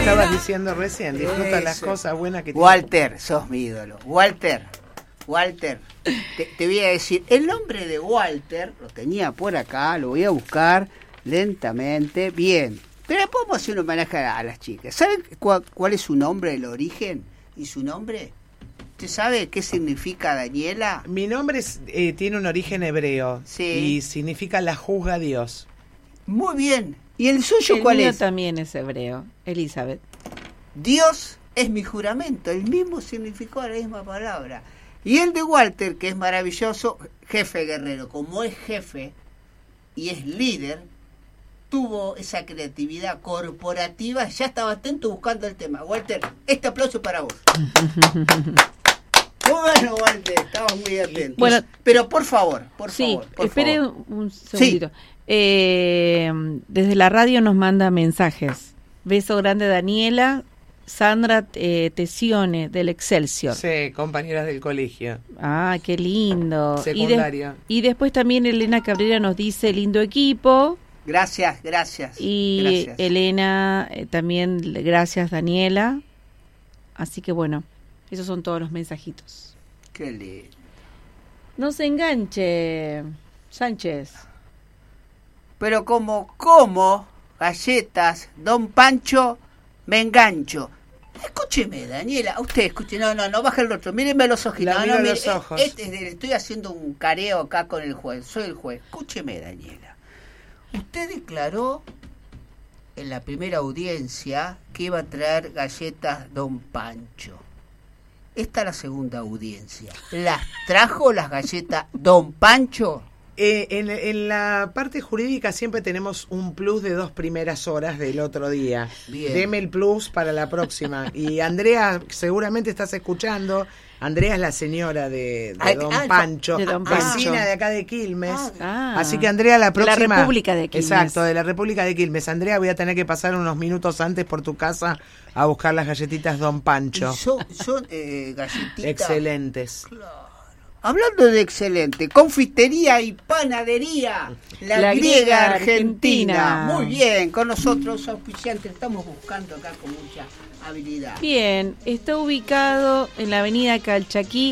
estabas diciendo recién, disfruta las cosas buenas que Walter, sos mi ídolo. Walter, te voy a decir, el nombre de Walter lo tenía por acá, lo voy a buscar lentamente. Bien, pero podemos hacer un homenaje a las chicas. ¿Saben cuál es su nombre, el origen y su nombre? ¿Usted sabe qué significa Daniela? Mi nombre tiene un origen hebreo, sí, y significa la juzga Dios. Muy bien. ¿Y el suyo cuál es? El mío también es hebreo, Elizabeth. Dios es mi juramento, el mismo significado, la misma palabra. Y el de Walter, que es maravilloso, jefe guerrero, como es jefe y es líder, tuvo esa creatividad corporativa, ya estaba atento buscando el tema. Walter, este aplauso para vos. Bueno, Walter, estabas muy atento. Bueno, pero por favor, espere un segundito. Desde la radio nos manda mensajes. Beso grande Daniela, Sandra Tesione del Excelsior. Sí, compañeras del colegio. Ah, qué lindo. Secundaria. Y después también Elena Cabrera nos dice lindo equipo. Gracias. Y gracias. Elena también, gracias Daniela. Así que bueno, esos son todos los mensajitos. Qué lindo. No se enganche, Sánchez. Pero como galletas, Don Pancho, me engancho. Escúcheme, Daniela, usted escuche, no, baja el rostro, mírenme los ojitos. Mire los ojos. Estoy haciendo un careo acá con el juez, soy el juez. Escúcheme, Daniela. Usted declaró en la primera audiencia que iba a traer galletas Don Pancho. Esta es la segunda audiencia. ¿Las trajo las galletas Don Pancho? En la parte jurídica siempre tenemos un plus de 2 primeras horas del otro día. Bien. Deme el plus para la próxima. Y Andrea, seguramente estás escuchando. Andrea es la señora de Don Pancho, vecina de acá de Quilmes. Así que Andrea, la próxima... De la República de Quilmes. Exacto, de la República de Quilmes. Andrea, voy a tener que pasar unos minutos antes por tu casa a buscar las galletitas Don Pancho. Son galletitas... Excelentes. Claro. Hablando de excelente, confitería y panadería, la griega argentina. Muy bien, con nosotros auspiciantes, estamos buscando acá con mucha habilidad. Bien, está ubicado en la avenida Calchaquí,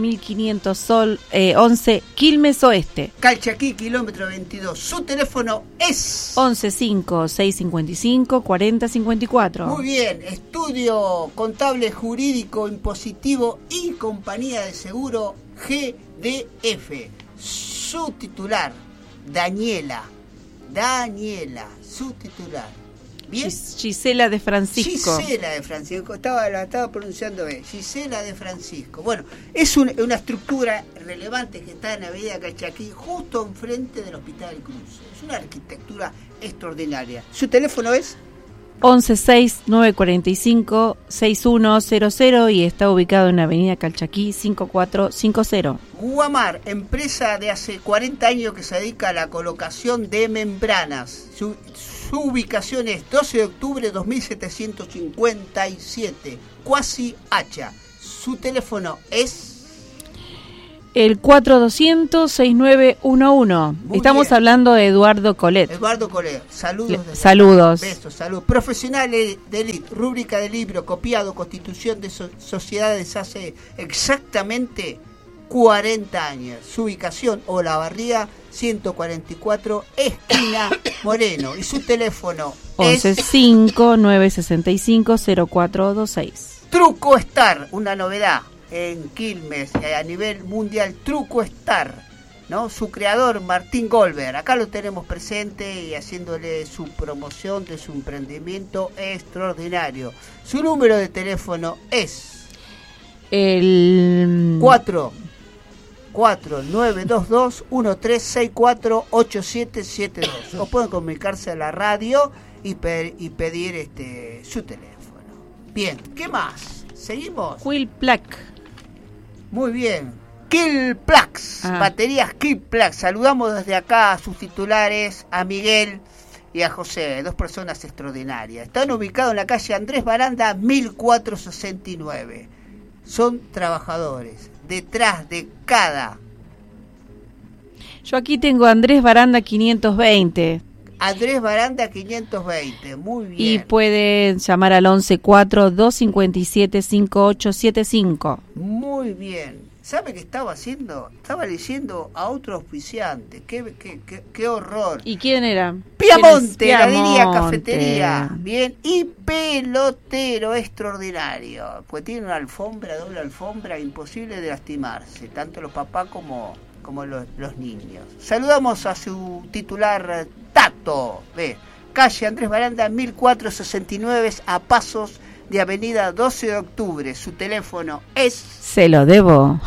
4511, Quilmes Oeste. Calchaquí, kilómetro 22. Su teléfono es 115-655-4054. Muy bien, estudio contable, jurídico, impositivo y compañía de seguro GDF. Su titular, Daniela, su titular. ¿Bien? Gisela de Francisco. La estaba pronunciando bien. Gisela de Francisco. Bueno, es una estructura relevante que está en la avenida Calchaquí, justo enfrente del Hospital Cruz. Es una arquitectura extraordinaria. ¿Su teléfono es? 116-945-6100 y está ubicado en la avenida Calchaquí 5450. Guamar, empresa de hace 40 años que se dedica a la colocación de membranas. Su ubicación es 12 de octubre 2757, Cuasi Hacha. Su teléfono es... El 4200-6911. Estamos bien. Hablando de Eduardo Colet. Saludos. Saludos. Besos, salud. Profesional de elite, rúbrica de libro, copiado, constitución de sociedades hace exactamente 40 años. Su ubicación, Olavarría, 144, esquina Moreno. Y su teléfono es... 115-965-0426. Truco Star, una novedad en Quilmes, a nivel mundial, Truco Star, ¿no? Su creador, Martín Goldberg, acá lo tenemos presente y haciéndole su promoción de su emprendimiento extraordinario. Su número de teléfono es el 4922-1364-8772. O pueden comunicarse a la radio y pedir su teléfono. Bien, ¿qué más? Seguimos. Quilplac. Muy bien. Quilplax, baterías Quilplax. Saludamos desde acá a sus titulares, a Miguel y a José, 2 personas extraordinarias. Están ubicados en la calle Andrés Baranda, 1469. Son trabajadores. Detrás de cada... Yo aquí tengo Andrés Baranda 520. Andrés Baranda 520, muy bien. Y pueden llamar al 11-4-257-5875. Muy bien. ¿Sabe qué estaba haciendo? Estaba leyendo a otro auspiciante. Qué horror. ¿Y quién era? Piamonte, heladería, cafetería. Bien. Y pelotero extraordinario. Pues tiene una doble alfombra, imposible de lastimarse. Tanto los papás como los niños. Saludamos a su titular, Tato. Ve, calle Andrés Baranda, 1469, a pasos de avenida 12 de octubre. Su teléfono es... Se lo debo.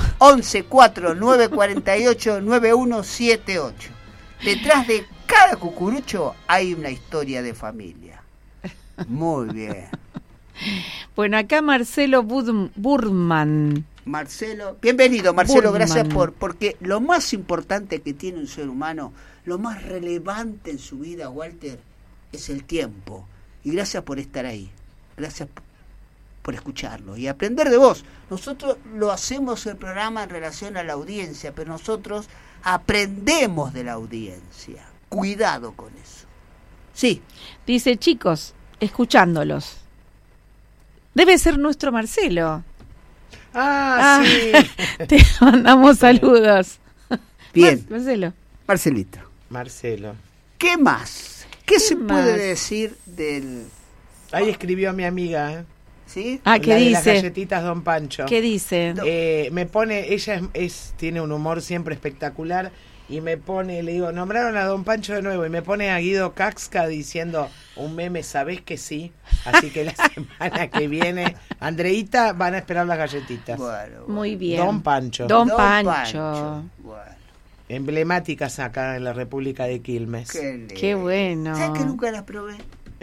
11-4948-9178. Detrás de cada cucurucho hay una historia de familia. Muy bien. Bueno, acá Marcelo Burman. Marcelo, bienvenido Marcelo, Burman. Gracias porque lo más importante que tiene un ser humano, lo más relevante en su vida, Walter, es el tiempo. Y gracias por estar ahí. Gracias por escucharlo y aprender de vos. Nosotros lo hacemos el programa en relación a la audiencia, pero nosotros aprendemos de la audiencia. Cuidado con eso. Sí. Dice, chicos, escuchándolos. Debe ser nuestro Marcelo. Sí. Te mandamos saludos. Bien. Marcelo. Marcelo. ¿Qué más? ¿Qué se puede decir del... Ahí escribió mi amiga, ¿Sí? ¿Qué dice? Las galletitas Don Pancho. ¿Qué dice? Me pone, ella tiene un humor siempre espectacular y me pone, le digo, nombraron a Don Pancho de nuevo y me pone a Guido Caxca diciendo un meme, ¿sabés que sí? Así que la semana que viene, Andreita, van a esperar las galletitas. Bueno. Muy bien. Don Pancho. Don Pancho. Bueno. Emblemáticas acá en la República de Quilmes. Qué bueno. ¿Sabes que nunca las probé?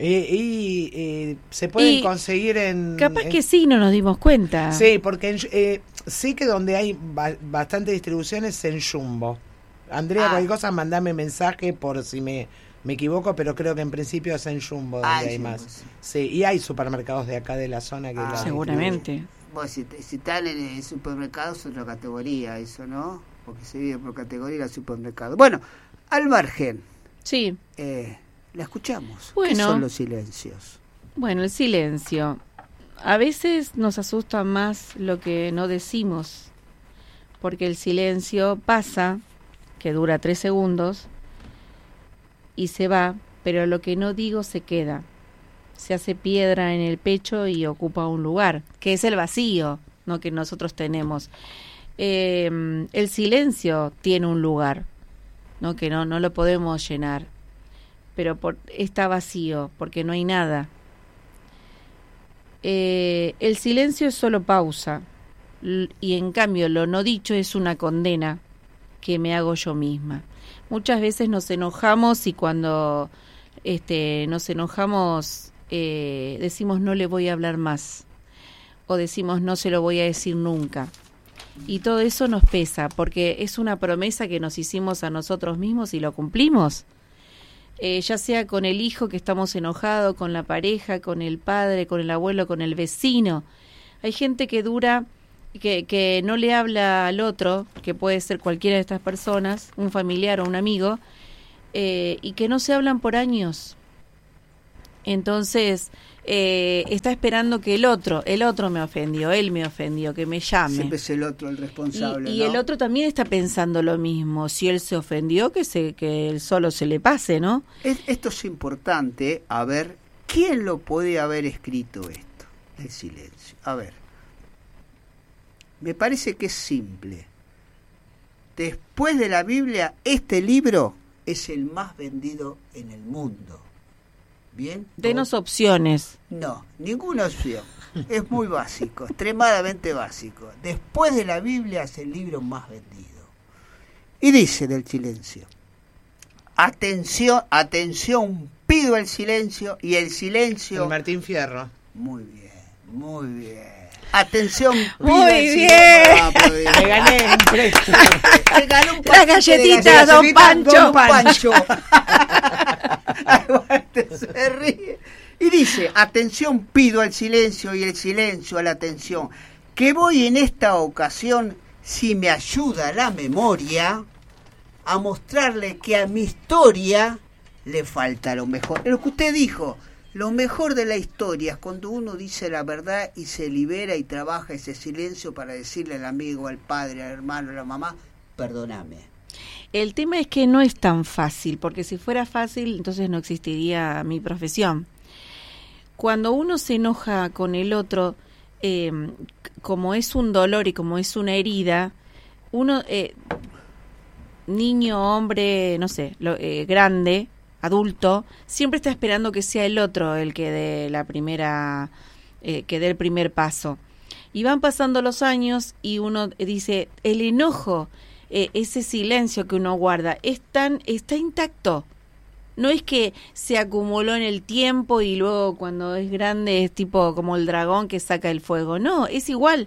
Se pueden conseguir en... Capaz que sí, no nos dimos cuenta. Sí, porque sí que donde hay bastante distribución es en Jumbo. Andrea, cualquier cosa, mandame mensaje por si me equivoco, pero creo que en principio es en Jumbo donde hay más. Sí, y hay supermercados de acá de la zona que seguramente. Bueno, si están en el supermercado es otra categoría, eso, ¿no? Porque se vive por categoría el supermercado. Bueno, al margen. Sí. La escuchamos. Bueno. ¿Qué son los silencios? Bueno, el silencio. A veces nos asusta más lo que no decimos, porque el silencio pasa, que dura 3 segundos, y se va, pero lo que no digo se queda. Se hace piedra en el pecho y ocupa un lugar, que es el vacío, ¿no?, que nosotros tenemos. El silencio tiene un lugar, ¿no?, que no lo podemos llenar, pero está vacío, porque no hay nada. El silencio es solo pausa, y en cambio lo no dicho es una condena que me hago yo misma. Muchas veces nos enojamos y cuando nos enojamos decimos no le voy a hablar más, o decimos no se lo voy a decir nunca, y todo eso nos pesa porque es una promesa que nos hicimos a nosotros mismos y lo cumplimos. Ya sea con el hijo que estamos enojados, con la pareja, con el padre, con el abuelo, con el vecino. Hay gente que que no le habla al otro, que puede ser cualquiera de estas personas, un familiar o un amigo, y que no se hablan por años. Entonces, está esperando que el otro me ofendió, él me ofendió, que me llame. Siempre es el otro el responsable, y ¿no? el otro también está pensando lo mismo. Si él se ofendió, que él solo se le pase, ¿no? Esto es importante. A ver, ¿quién lo puede haber escrito esto? El silencio. A ver. Me parece que es simple. Después de la Biblia, este libro es el más vendido en el mundo. ¿Bien? Denos opciones. No, ninguna opción. Es muy básico, extremadamente básico. Después de la Biblia es el libro más vendido. Y dice del silencio. Atención, atención, pido el silencio y el silencio... El Martín Fierro. Muy bien, muy bien. Atención, muy bien. Me gané un precio. Las galletitas, Don Pancho. Se ríe. Y dice, atención, pido el silencio y el silencio a la atención. Que voy en esta ocasión, si me ayuda la memoria, a mostrarle que a mi historia le falta lo mejor. Lo que usted dijo, lo mejor de la historia es cuando uno dice la verdad y se libera y trabaja ese silencio para decirle al amigo, al padre, al hermano, a la mamá, perdóname. El tema es que no es tan fácil, porque si fuera fácil, entonces no existiría mi profesión. Cuando uno se enoja con el otro, como es un dolor y como es una herida, uno, niño, hombre, no sé, grande, adulto, siempre está esperando que sea el otro el que dé la primera, que dé el primer paso. Y van pasando los años y uno dice, el enojo, ese silencio que uno guarda, está intacto. No es que se acumuló en el tiempo y luego cuando es grande es tipo como el dragón que saca el fuego. No, es igual.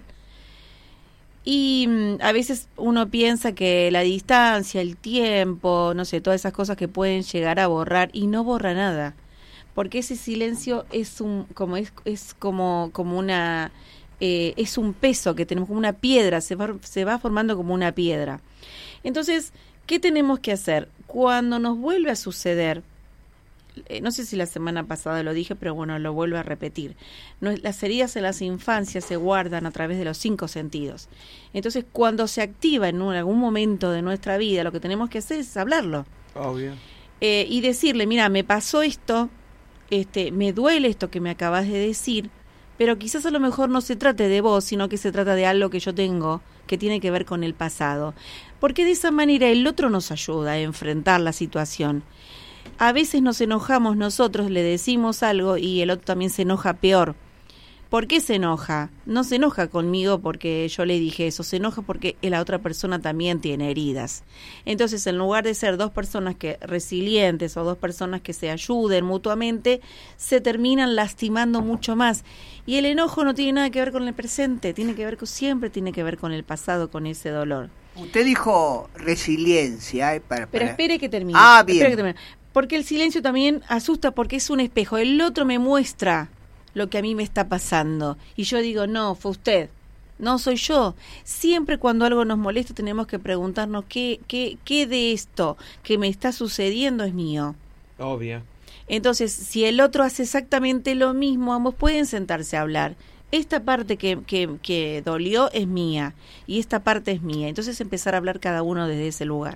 Y a veces uno piensa que la distancia, el tiempo, no sé, todas esas cosas que pueden llegar a borrar, y no borra nada, porque ese silencio es como una es un peso que tenemos, como una piedra, se va formando como una piedra. Entonces, ¿qué tenemos que hacer? Cuando nos vuelve a suceder, no sé si la semana pasada lo dije, pero bueno, lo vuelvo a repetir. Las heridas en las infancias se guardan a través de los 5 sentidos. Entonces, cuando se activa en algún momento de nuestra vida, lo que tenemos que hacer es hablarlo. Obvio. Y decirle, mira, me pasó esto, me duele esto que me acabas de decir, pero quizás a lo mejor no se trate de vos, sino que se trata de algo que yo tengo, que tiene que ver con el pasado. Porque de esa manera el otro nos ayuda a enfrentar la situación. A veces nos enojamos nosotros, le decimos algo y el otro también se enoja peor. ¿Por qué se enoja? No se enoja conmigo porque yo le dije eso, se enoja porque la otra persona también tiene heridas. Entonces, en lugar de ser 2 personas resilientes o 2 personas que se ayuden mutuamente, se terminan lastimando mucho más. Y el enojo no tiene nada que ver con el presente, siempre tiene que ver con el pasado, con ese dolor. Usted dijo resiliencia. Pero espere que termine. Bien. Porque el silencio también asusta porque es un espejo. El otro me muestra lo que a mí me está pasando. Y yo digo, no, fue usted. No soy yo. Siempre cuando algo nos molesta tenemos que preguntarnos qué de esto que me está sucediendo es mío. Obvio. Entonces, si el otro hace exactamente lo mismo, ambos pueden sentarse a hablar. Esta parte que dolió es mía y esta parte es mía. Entonces empezar a hablar cada uno desde ese lugar.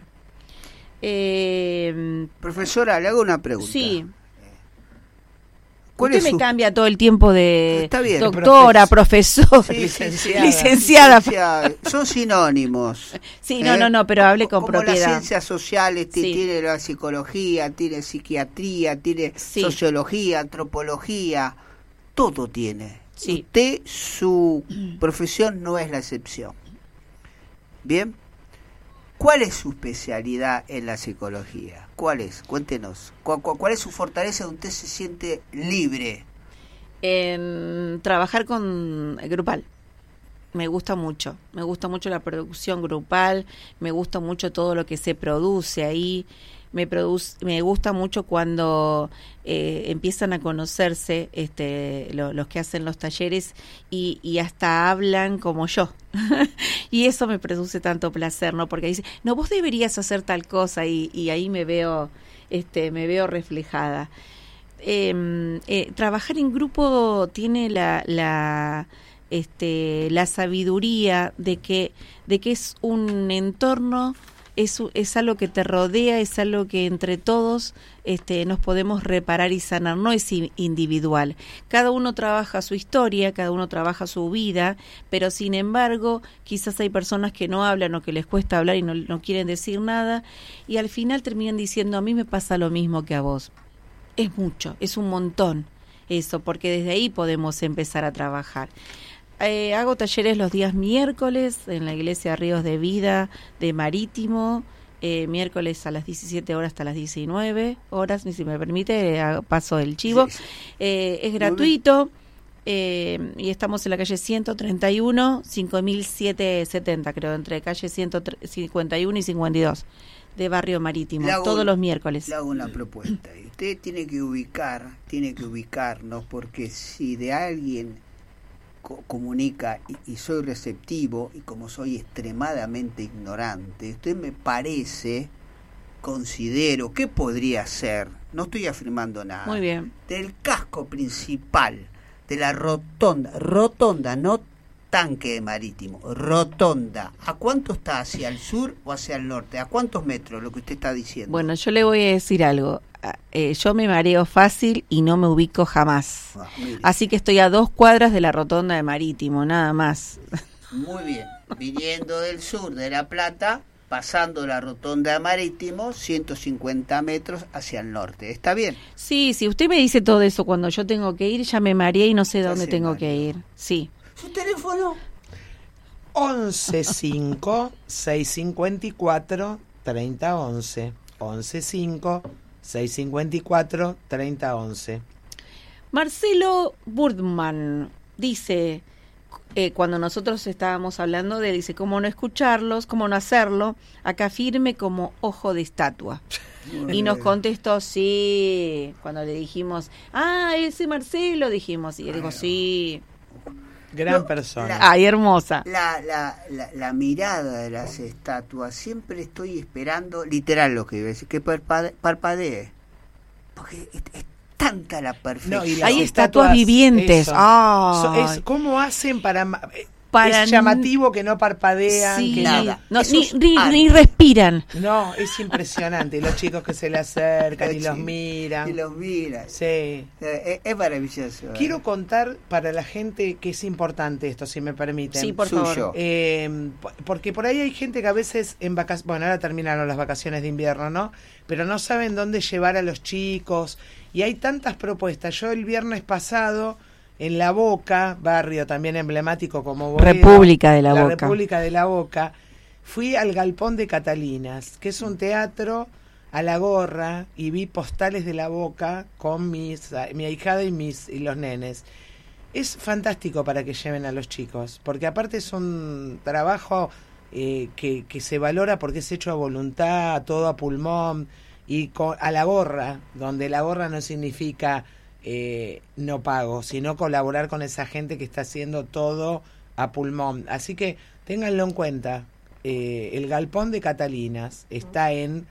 Profesora, le hago una pregunta. Sí. Usted me cambia todo el tiempo de doctora, profesor, sí, licenciada. Son sinónimos. Sí, no, pero hable con propiedad. Como las ciencias sociales, tiene la psicología, tiene psiquiatría, tiene sociología, antropología, todo tiene. Sí. Usted, su profesión no es la excepción. Bien. ¿Cuál es su especialidad en la psicología? ¿Cuál es? Cuéntenos. ¿Cuál es su fortaleza donde usted se siente libre? En trabajar con grupal. Me gusta mucho la producción grupal, me gusta mucho todo lo que se produce ahí. Me gusta mucho cuando empiezan a conocerse los que hacen los talleres y hasta hablan como yo. Y eso me produce tanto placer, ¿no? Porque dice, no, vos deberías hacer tal cosa y ahí me veo reflejada. Trabajar en grupo tiene la sabiduría de que es un entorno. Es algo que te rodea, es algo que entre todos nos podemos reparar y sanar, no es individual. Cada uno trabaja su historia, cada uno trabaja su vida, pero sin embargo, quizás hay personas que no hablan o que les cuesta hablar y no quieren decir nada, y al final terminan diciendo, a mí me pasa lo mismo que a vos. Es mucho, es un montón eso, porque desde ahí podemos empezar a trabajar. Hago talleres los días miércoles en la iglesia Ríos de Vida de Marítimo, miércoles a las 17 horas hasta las 19 horas, si me permite, paso el chivo. Sí. Es gratuito y estamos en la calle 131, 5770, creo, entre calle 151 y 52 de Barrio Marítimo, todos los miércoles. Le hago una propuesta. Usted tiene que ubicarnos, porque si de alguien comunica y soy receptivo, y como soy extremadamente ignorante, usted me parece, considero que podría ser, no estoy afirmando nada. Muy bien. Del casco principal de la rotonda, no tanque marítimo, rotonda. ¿A cuánto está? ¿Hacia el sur o hacia el norte? ¿A cuántos metros lo que usted está diciendo? Bueno, yo le voy a decir algo. Yo me mareo fácil y no me ubico jamás. Así que estoy a 2 cuadras de la rotonda de Marítimo, nada más. Muy bien. Viniendo del sur de La Plata, pasando la rotonda de Marítimo, 150 metros hacia el norte. ¿Está bien? Sí, si usted me dice todo eso cuando yo tengo que ir, ya me mareé y no sé Ya dónde se tengo mareó. que ir. Sí. ¿Su teléfono? 115 654 3011. 115 654 3011. Marcelo Burdman dice, cuando nosotros estábamos hablando de, dice, cómo no escucharlos, cómo no hacerlo, acá firme como ojo de estatua. Y nos contestó, sí, cuando le dijimos, ese Marcelo, dijimos, y él dijo, sí. Gran persona. Ay, hermosa. La mirada de las estatuas, siempre estoy esperando, literal lo que iba a decir, que parpadee. Porque es tanta la perfección. No, y las hay estatuas vivientes. Es ¿cómo hacen para es llamativo que no parpadean, sí, que nada. No, Eso ni respiran. no, es impresionante. Y los chicos que se le acercan y los Y miran. los miran. Sí. Es maravilloso. Quiero contar para la gente que es importante esto, si me permiten. Sí, por Suyo. favor. Porque por ahí hay gente que a veces en vacaciones, bueno, ahora terminaron las vacaciones de invierno, ¿no? Pero no saben dónde llevar a los chicos y hay tantas propuestas. Yo el viernes pasado en La Boca, barrio también emblemático como Boedo, República de la Boca. República de la Boca, fui al Galpón de Catalinas, que es un teatro a la gorra, y vi postales de La Boca con mi ahijada y los nenes. Es fantástico para que lleven a los chicos, porque aparte es un trabajo que se valora porque es hecho a voluntad, todo a pulmón, y a la gorra, donde la gorra no significa no pago, sino colaborar con esa gente que está haciendo todo a pulmón. Así que ténganlo en cuenta. El Galpón de Catalinas está en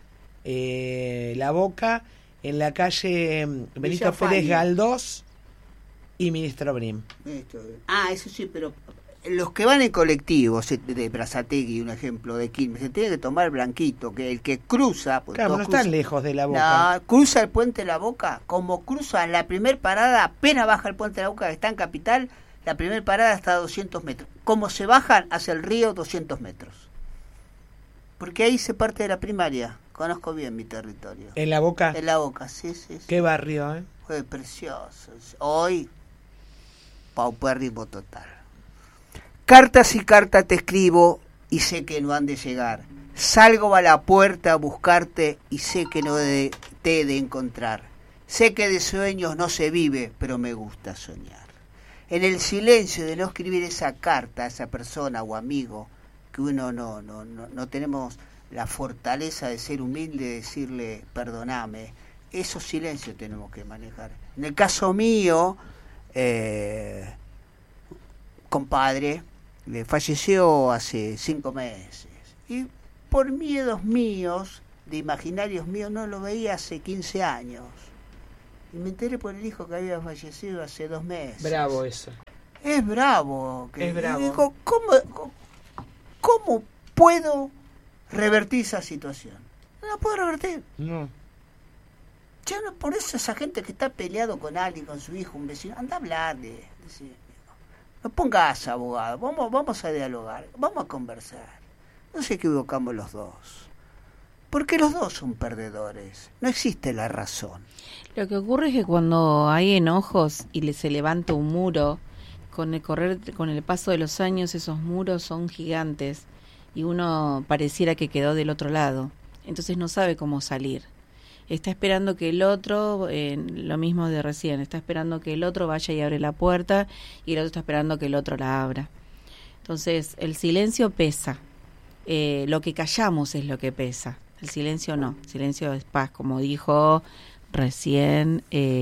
La Boca, en la calle Benito Pérez Galdós y Ministro Brim. Eso sí, pero los que van en colectivos de Brazzategui, un ejemplo de Quilmes, se tiene que tomar Blanquito, que el que cruza, Claro, no están lejos de La Boca. No, cruza el puente de La Boca, como cruza en la primer parada, apenas baja el puente de La Boca, que está en Capital, la primer parada está a 200 metros. Como se bajan hacia el río, 200 metros. Porque ahí se parte de la primaria. Conozco bien mi territorio. ¿En La Boca? En La Boca, sí. ¿Qué barrio, Fue precioso. Hoy, paupérrimo total. Cartas y cartas te escribo y sé que no han de llegar. Salgo a la puerta a buscarte y sé que no te he de encontrar. Sé que de sueños no se vive, pero me gusta soñar. En el silencio de no escribir esa carta a esa persona o amigo, que uno no tenemos la fortaleza de ser humilde, de decirle perdoname, esos silencios tenemos que manejar. En el caso mío, compadre, falleció hace 5 meses y por miedos míos, de imaginarios míos, no lo veía hace 15 años y me enteré por el hijo que había fallecido hace 2 meses. Bravo eso. Es bravo. Es bravo. Digo, ¿cómo puedo revertir esa situación? No la puedo revertir. No. Ya no, por eso esa gente que está peleado con alguien, con su hijo, un vecino, anda a hablarle. No pongas abogado, vamos a dialogar, vamos a conversar. No se equivocamos los dos. Porque los dos son perdedores. No existe la razón. Lo que ocurre es que cuando hay enojos y se levanta un muro, con el paso de los años esos muros son gigantes y uno pareciera que quedó del otro lado. Entonces no sabe cómo salir. Está esperando que el otro, lo mismo de recién, está esperando que el otro vaya y abre la puerta y el otro está esperando que el otro la abra. Entonces el silencio pesa. Lo que callamos es lo que pesa. El silencio no. El silencio es paz, como dijo recién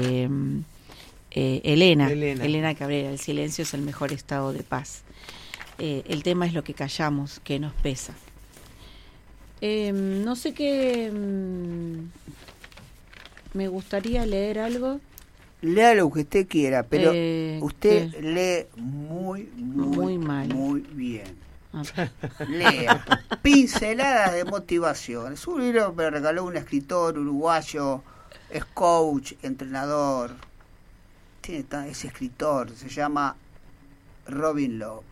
Elena Cabrera. El silencio es el mejor estado de paz. El tema es lo que callamos, que nos pesa. No sé qué... me gustaría leer algo. Lea lo que usted quiera, pero usted ¿qué? lee muy mal. Muy bien. Ah, Lea Pinceladas de Motivación. Es un libro que me regaló un escritor uruguayo, es coach, entrenador. Es escritor, se llama Robin López.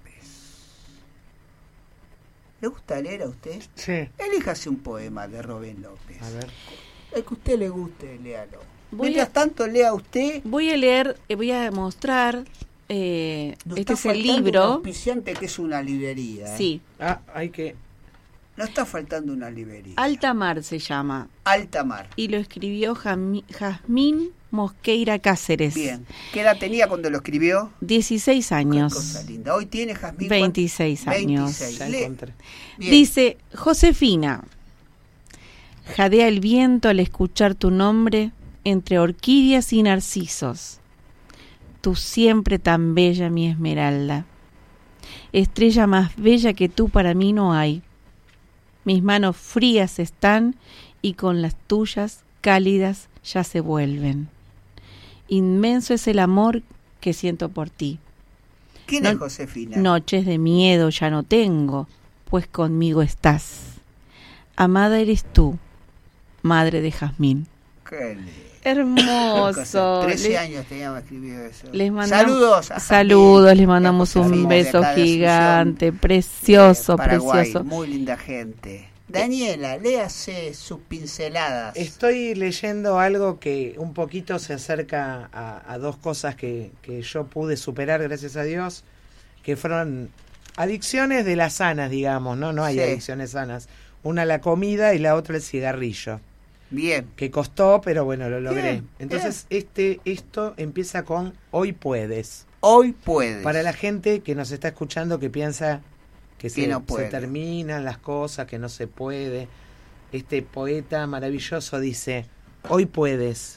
¿Le gusta leer a usted? Sí. Elíjase un poema de Robin López. A ver. El que a usted le guste, léalo. Voy Mientras tanto, lea usted. voy a leer, voy a mostrar. Nos Este está es el faltando un libro. auspiciante que es una librería. Sí, Hay que... No está faltando una librería. Alta Mar se llama. Alta Mar. Y lo escribió Jazmín Mosqueira Cáceres. Bien. ¿Qué edad tenía cuando lo escribió? 16 Qué años. cosa linda. Hoy tiene Jazmín. 26 años. 26. Ya Lee. encontré. Bien. Dice, Josefina, jadea el viento al escuchar tu nombre entre orquídeas y narcisos. Tú siempre tan bella, mi esmeralda. Estrella más bella que tú para mí no hay. Mis manos frías están y con las tuyas cálidas ya se vuelven. Inmenso es el amor que siento por ti. ¿Quién es Josefina? Noches de miedo ya no tengo, pues conmigo estás. Amada eres tú, madre de Jazmín. Qué lindo. Hermoso. 13 años teníamos escribido eso. Les mandamos Saludos a Jazmín. saludos, les mandamos un Jazmín de beso acá de gigante, Asunción, precioso, Paraguay. precioso. Muy linda gente. Daniela, léase sus pinceladas. Estoy leyendo algo que un poquito se acerca a dos cosas que yo pude superar, gracias a Dios, que fueron adicciones de las sanas, digamos, ¿no? No hay Sí. adicciones sanas. Una la comida y la otra el cigarrillo. Bien. Que costó, pero bueno, lo logré. Bien, Entonces, esto empieza con hoy puedes. Hoy puedes. Para la gente que nos está escuchando que piensa que no se puede. terminan las cosas, que no se puede. Este poeta maravilloso dice, hoy puedes.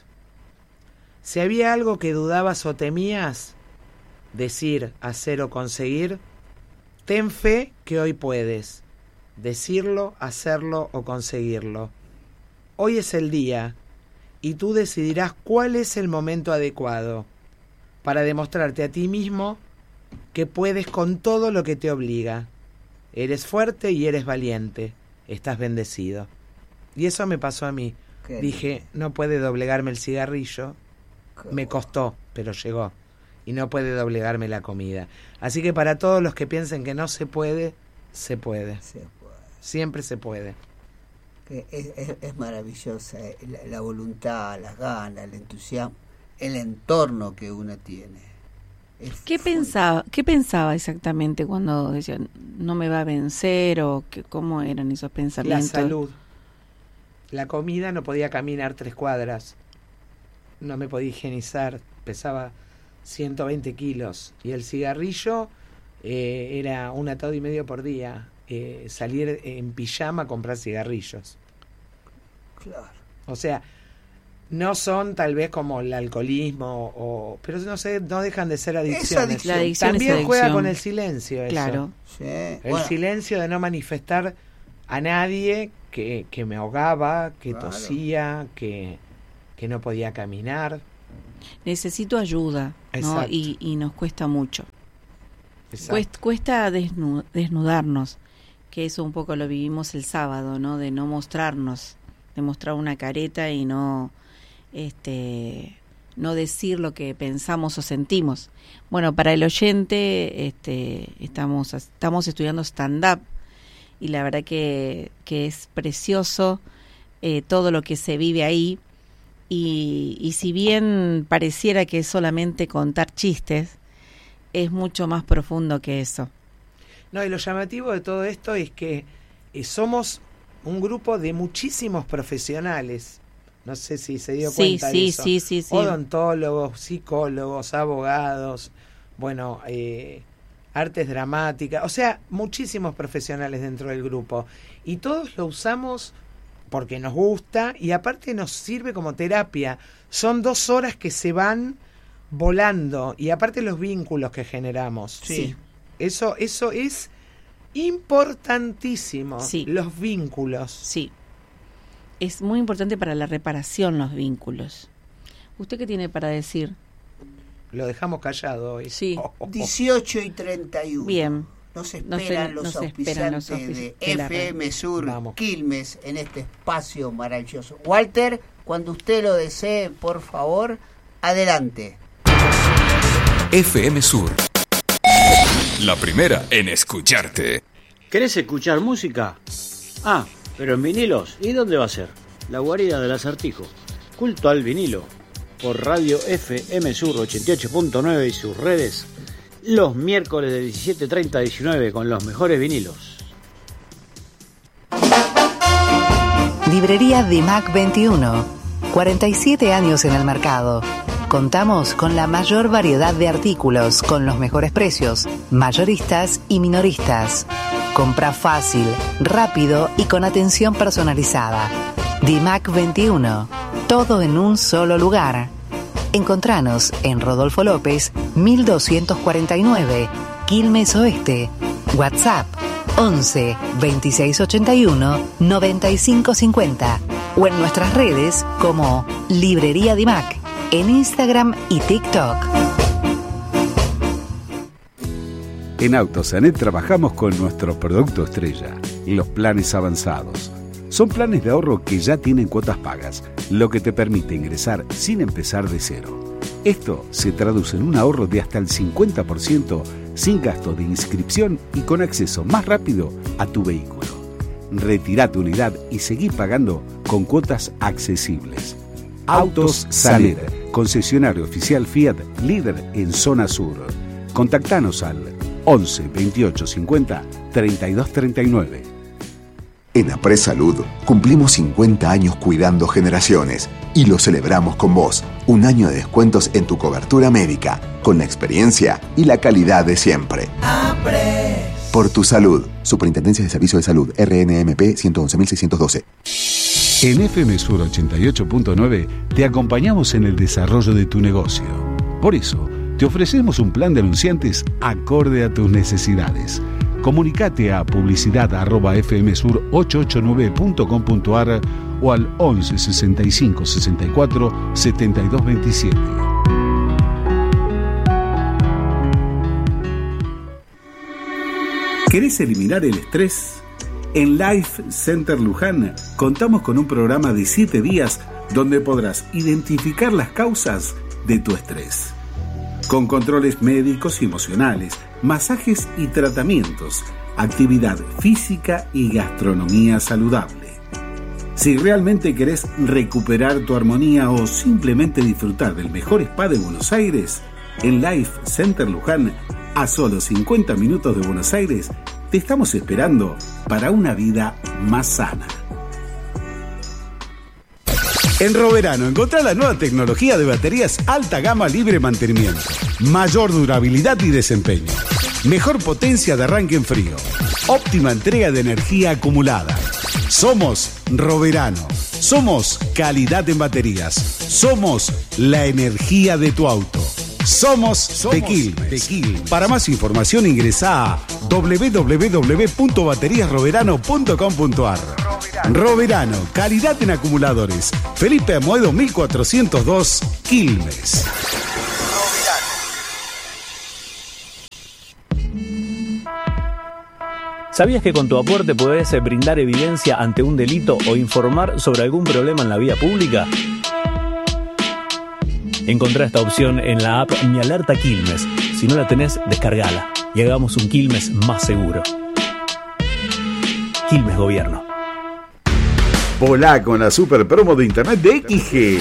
Si había algo que dudabas o temías, decir, hacer o conseguir, ten fe que hoy puedes. Decirlo, hacerlo o conseguirlo. Hoy es el día y tú decidirás cuál es el momento adecuado para demostrarte a ti mismo que puedes con todo lo que te obliga. Eres fuerte y eres valiente. Estás bendecido. Y eso me pasó a mí. Qué Dije, no puede doblegarme el cigarrillo. Me costó, pero llegó. Y no puede doblegarme la comida. Así que para todos los que piensen que no se puede, se puede. Se puede. Siempre se puede. Que es maravillosa la voluntad, las ganas, el entusiasmo, el entorno que uno tiene. ¿Qué pensaba exactamente cuando decía no me va a vencer o cómo eran esos La pensamientos? salud. La comida, no podía caminar 3 cuadras. No me podía higienizar. Pesaba 120 kilos. Y el cigarrillo era 1 atado y medio por día. Salir en pijama a comprar cigarrillos. Claro. O sea, no son tal vez como el alcoholismo, pero no sé, no dejan de ser adicciones. adicción. La adicción También es juega adicción. con el silencio eso. Claro. Sí. El Bueno, silencio de no manifestar a nadie que me ahogaba, que Claro. tosía, que no podía caminar. Necesito ayuda, ¿no? Exacto. Y nos cuesta mucho. Exacto. Cuesta desnudarnos, que eso un poco lo vivimos el sábado, ¿no? De no mostrarnos, de mostrar una careta y no decir lo que pensamos o sentimos. Bueno, para el oyente estamos estudiando stand-up y la verdad que es precioso todo lo que se vive ahí y si bien pareciera que es solamente contar chistes, es mucho más profundo que eso. No, y lo llamativo de todo esto es que somos un grupo de muchísimos profesionales. No sé si se dio cuenta de eso. Sí. Odontólogos, psicólogos, abogados, bueno, artes dramáticas, o sea, muchísimos profesionales dentro del grupo. Y todos lo usamos porque nos gusta y aparte nos sirve como terapia. Son 2 horas que se van volando y aparte los vínculos que generamos. Sí. Eso es importantísimo, Sí. los vínculos. Sí. es muy importante para la reparación los vínculos. ¿Usted qué tiene para decir? Lo dejamos callado hoy. Sí. 18:31. Bien. Nos esperan los auspiciantes de FM Sur Quilmes en este espacio maravilloso. Walter, cuando usted lo desee, por favor, adelante. FM Sur, la primera en escucharte. ¿Querés escuchar música? Ah, pero en vinilos. ¿Y dónde va a ser? La guarida del Acertijo. Culto al vinilo. Por radio FM Sur 88.9 y sus redes. Los miércoles de 17:30 a 19 con los mejores vinilos. Librería Dimac 21. 47 años en el mercado. Contamos con la mayor variedad de artículos con los mejores precios, mayoristas y minoristas. Compra fácil, rápido y con atención personalizada. Dimac 21. Todo en un solo lugar. Encontranos en Rodolfo López, 1249, Quilmes Oeste. WhatsApp 11 26 81 95 50 o en nuestras redes como Librería Dimac en Instagram y TikTok. En Autosanet trabajamos con nuestro producto estrella, los planes avanzados. Son planes de ahorro que ya tienen cuotas pagas, lo que te permite ingresar sin empezar de cero. Esto se traduce en un ahorro de hasta el 50% sin gasto de inscripción y con acceso más rápido a tu vehículo. Retirá tu unidad y seguí pagando con cuotas accesibles. Autos Sanet, concesionario oficial Fiat, líder en zona sur. Contactanos al 11 28 50 32 39. En Apres Salud cumplimos 50 años cuidando generaciones y lo celebramos con vos. Un año de descuentos en tu cobertura médica, con la experiencia y la calidad de siempre. Apres. Por tu salud. Superintendencia de Servicios de Salud, RNMP 111.612. En FM Sur 88.9 te acompañamos en el desarrollo de tu negocio. Por eso, te ofrecemos un plan de anunciantes acorde a tus necesidades. Comunicate a publicidad@fmsur889.com.ar o al 11 65 64 72 27. ¿Querés eliminar el estrés? En Life Center Luján contamos con un programa de 7 días donde podrás identificar las causas de tu estrés. Con controles médicos y emocionales, masajes y tratamientos, actividad física y gastronomía saludable. Si realmente querés recuperar tu armonía o simplemente disfrutar del mejor spa de Buenos Aires, en Life Center Luján, a solo 50 minutos de Buenos Aires, te estamos esperando para una vida más sana. En Roverano encontrá la nueva tecnología de baterías alta gama libre mantenimiento, mayor durabilidad y desempeño, mejor potencia de arranque en frío, óptima entrega de energía acumulada. Somos Roverano, somos calidad en baterías, somos la energía de tu auto. Somos de Quilmes. Para más información ingresá a www.bateriasroverano.com.ar. Roverano, calidad en acumuladores. Felipe Amoedo 1402, Quilmes. ¿Sabías que con tu aporte podés brindar evidencia ante un delito o informar sobre algún problema en la vía pública? Encontrá esta opción en la app Mi Alerta Quilmes. Si no la tenés, descargala y hagamos un Quilmes más seguro. Quilmes Gobierno. Volá con la super promo de internet de XG.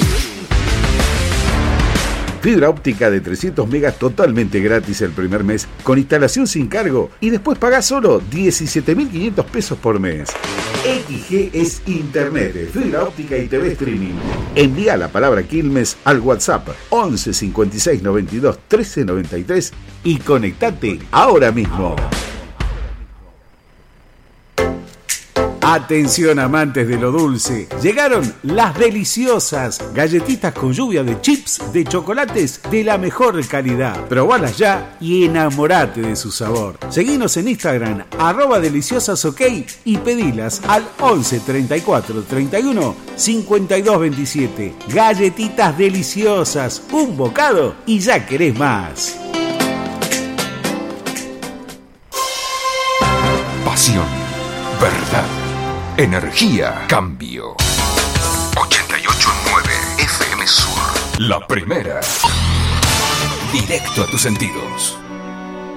Fibra óptica de 300 megas totalmente gratis el primer mes, con instalación sin cargo, y después pagás solo 17.500 pesos por mes. XG es internet, fibra óptica y TV streaming. Envía la palabra Quilmes al WhatsApp 11 56 92 13 93 y conectate ahora mismo. Atención amantes de lo dulce, llegaron las deliciosas galletitas con lluvia de chips de chocolates de la mejor calidad. Probalas ya y enamorate de su sabor. Seguinos en Instagram @deliciosasok y pedilas al 11 34 31 52 27. Galletitas deliciosas, un bocado y ya querés más. Pasión, verdad, energía, cambio. 88.9 FM Sur. La primera. Directo a tus sentidos.